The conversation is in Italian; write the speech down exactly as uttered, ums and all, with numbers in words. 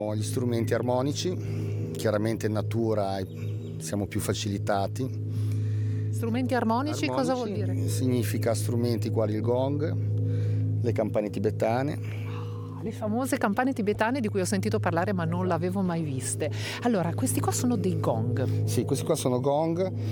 Ho gli strumenti armonici, chiaramente in natura siamo più facilitati. Strumenti armonici, Armonici cosa vuol dire? significa strumenti quali il gong, le campane tibetane. Le famose campane tibetane di cui ho sentito parlare ma non l'avevo mai viste. Allora, questi qua sono dei gong. Sì, questi qua sono gong.